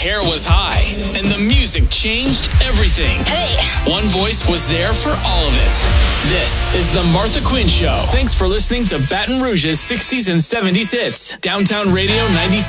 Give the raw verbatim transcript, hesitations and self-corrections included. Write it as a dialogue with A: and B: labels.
A: hair was high, and the music changed everything.
B: Hey!
A: One voice was there for all of it. This is The Martha Quinn Show. Thanks for listening to Baton Rouge's sixties and seventies hits. Downtown Radio ninety.